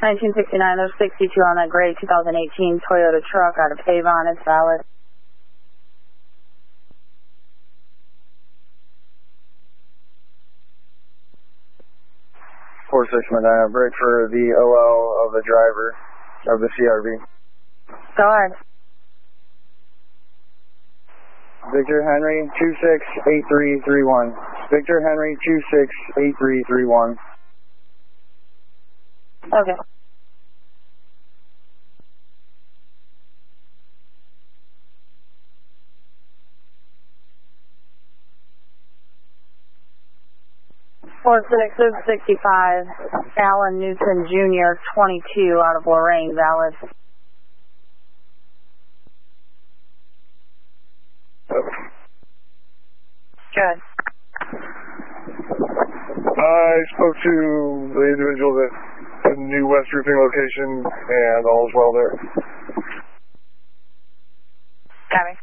1969, there's 62 on that gray 2018 Toyota truck out of Avon. It's valid. 46 Medina, break for the OL of the driver of the CRV. Go ahead. Victor Henry 268331. Victor Henry 268331. Okay. Four 65, Alan Newton Jr., 22, out of Lorraine, valid. Good. I spoke to the individual that had the new West Roofing location, and all is well there. Got me.